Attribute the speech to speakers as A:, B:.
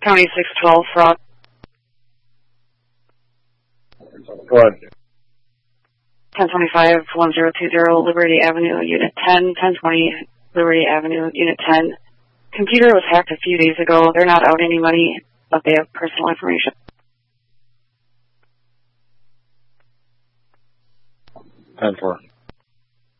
A: County 612 fraud.
B: Go ahead.
A: 1025-1020 Liberty Avenue, Unit 10, 1020 Liberty Avenue, Unit 10. Computer was hacked a few days ago. They're not out any money, but they have personal information.
B: 10-4.